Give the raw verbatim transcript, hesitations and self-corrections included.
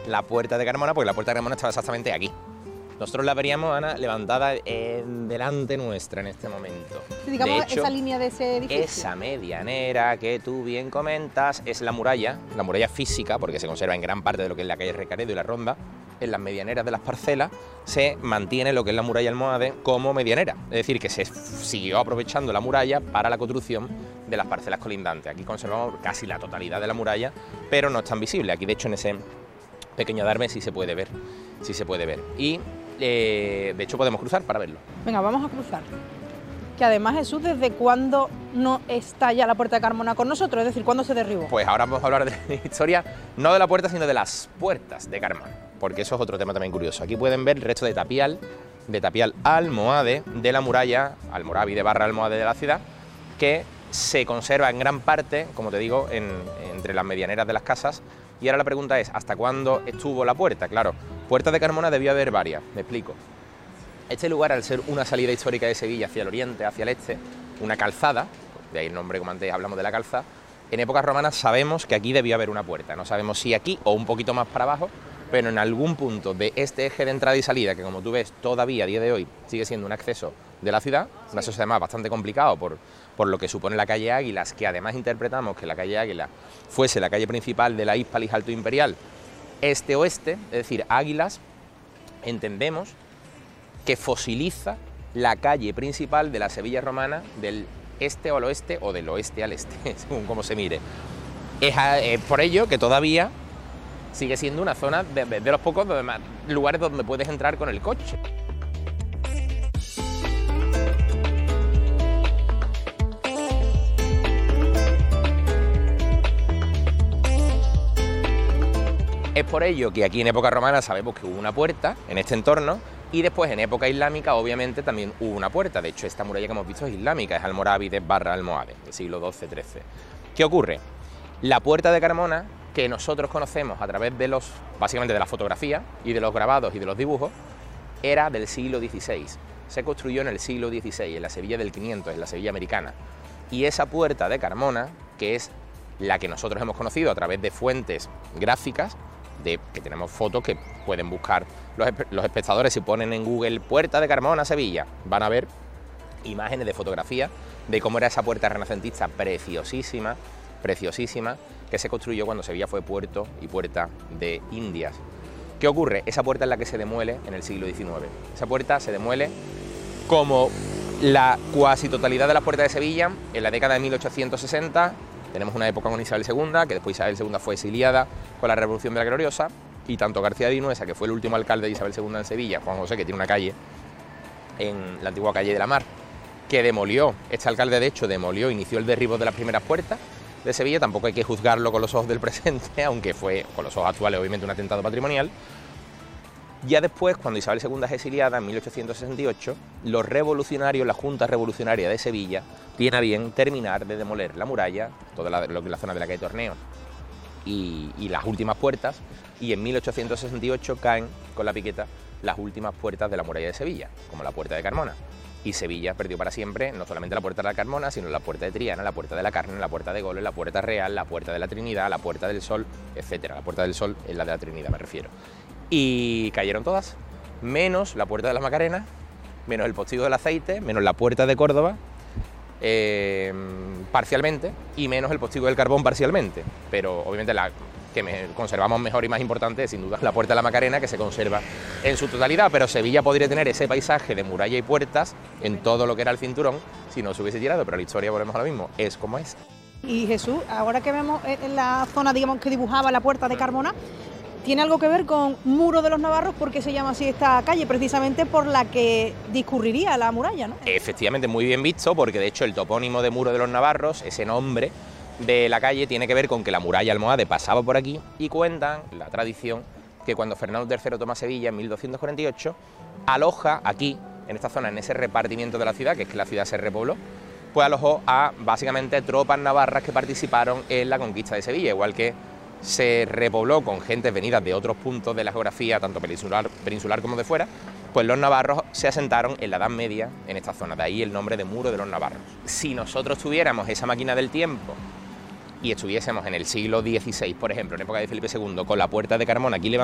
la puerta de Carmona, porque la puerta de Carmona estaba exactamente aquí. Nosotros la veríamos, Ana, levantada en delante nuestra en este momento. Sí, digamos, de hecho, esa línea de ese edificio. Esa medianera que tú bien comentas es la muralla, la muralla física, porque se conserva en gran parte de lo que es la calle Recaredo y la Ronda. En las medianeras de las parcelas se mantiene lo que es la muralla almohade como medianera. Es decir, que se siguió aprovechando la muralla para la construcción de las parcelas colindantes. Aquí conservamos casi la totalidad de la muralla, pero no es tan visible. Aquí, de hecho, en ese pequeño adarve sí se puede ver, sí se puede ver. Y Eh, de hecho podemos cruzar para verlo. Venga, vamos a cruzar. Que además, Jesús, ¿desde cuándo no está ya la puerta de Carmona con nosotros? Es decir, ¿cuándo se derribó? Pues ahora vamos a hablar de la historia, no de la puerta, sino de las puertas de Carmona, porque eso es otro tema también curioso. Aquí pueden ver el resto de tapial, de tapial almohade de la muralla almorávide barra almohade de la ciudad, que se conserva en gran parte, como te digo, en, entre las medianeras de las casas. Y ahora la pregunta es, ¿hasta cuándo estuvo la puerta? Claro, puertas de Carmona debió haber varias, me explico. Este lugar, al ser una salida histórica de Sevilla hacia el oriente, hacia el este, una calzada, de ahí el nombre, como antes hablamos de la calzada, en épocas romanas sabemos que aquí debió haber una puerta. No sabemos si aquí o un poquito más para abajo, pero en algún punto de este eje de entrada y salida, que como tú ves todavía a día de hoy sigue siendo un acceso de la ciudad, un acceso además bastante complicado por, por lo que supone la calle Águilas, que además interpretamos que la calle Águilas fuese la calle principal de la Hispalis Alto Imperial, este-oeste, es decir, Águilas, entendemos que fosiliza la calle principal de la Sevilla romana del este al oeste o del oeste al este, según cómo se mire. Es, a, es por ello que todavía sigue siendo una zona de, de los pocos lugares donde puedes entrar con el coche. Es por ello que aquí en época romana sabemos que hubo una puerta en este entorno y después en época islámica obviamente también hubo una puerta. De hecho, esta muralla que hemos visto es islámica, es almorávide barra almohade, del siglo doce trece. ¿Qué ocurre? La puerta de Carmona, que nosotros conocemos a través de los, básicamente de la fotografía y de los grabados y de los dibujos, era del siglo dieciséis. Se construyó en el siglo dieciséis, en la Sevilla del quinientos, en la Sevilla americana. Y esa puerta de Carmona, que es la que nosotros hemos conocido a través de fuentes gráficas, de que tenemos fotos que pueden buscar los, los espectadores, si ponen en Google puerta de Carmona, Sevilla, van a ver imágenes de fotografía de cómo era esa puerta renacentista preciosísima, preciosísima, que se construyó cuando Sevilla fue puerto y puerta de Indias. ¿Qué ocurre? Esa puerta es la que se demuele en el siglo diecinueve. Esa puerta se demuele como la cuasi totalidad de las puertas de Sevilla en la década de mil ochocientos sesenta. Tenemos una época con Isabel segunda, que después Isabel segunda fue exiliada con la Revolución de la Gloriosa, y tanto García de Inuesa, que fue el último alcalde de Isabel segunda en Sevilla, Juan José, que tiene una calle en la antigua calle de la Mar, que demolió, este alcalde de hecho demolió, inició el derribo de las primeras puertas de Sevilla. Tampoco hay que juzgarlo con los ojos del presente, aunque fue con los ojos actuales obviamente un atentado patrimonial. Ya después, cuando Isabel segunda es exiliada, en mil ochocientos sesenta y ocho, los revolucionarios, la Junta Revolucionaria de Sevilla, tiene a bien terminar de demoler la muralla, toda la, lo que es la zona de la calle Torneo, y, y las últimas puertas, y en mil ochocientos sesenta y ocho caen con la piqueta las últimas puertas de la muralla de Sevilla, como la puerta de Carmona. Y Sevilla perdió para siempre no solamente la puerta de la Carmona, sino la puerta de Triana, la puerta de la Carne, la puerta de Goles, la puerta real, la puerta de la Trinidad, la puerta del Sol, etcétera. La puerta del Sol es la de la Trinidad, me refiero. Y cayeron todas, menos la puerta de la Macarena, menos el postigo del aceite, menos la puerta de Córdoba, eh, parcialmente, y menos el postigo del carbón parcialmente. Pero obviamente la que me conservamos mejor y más importante es sin duda la puerta de la Macarena, que se conserva en su totalidad, pero Sevilla podría tener ese paisaje de muralla y puertas en todo lo que era el cinturón si no se hubiese tirado, pero la historia, volvemos a lo mismo, es como es. Y Jesús, ahora que vemos en la zona, digamos, que dibujaba la puerta de Carmona, ¿tiene algo que ver con Muro de los Navarros? Porque se llama así esta calle, precisamente por la que discurriría la muralla, ¿no? Efectivamente, muy bien visto, porque de hecho el topónimo de Muro de los Navarros, ese nombre de la calle, tiene que ver con que la muralla almohade pasaba por aquí, y cuentan la tradición que cuando Fernando tercero toma Sevilla en mil doscientos cuarenta y ocho, aloja aquí, en esta zona, en ese repartimiento de la ciudad, que es que la ciudad se repobló, pues alojó a básicamente tropas navarras que participaron en la conquista de Sevilla, igual que se repobló con gentes venidas de otros puntos de la geografía, tanto peninsular, peninsular como de fuera, pues los navarros se asentaron en la Edad Media en esta zona, de ahí el nombre de Muro de los Navarros. Si nosotros tuviéramos esa máquina del tiempo y estuviésemos en el siglo dieciséis, por ejemplo, en época de Felipe segundo, con la puerta de Carmona aquí levantada,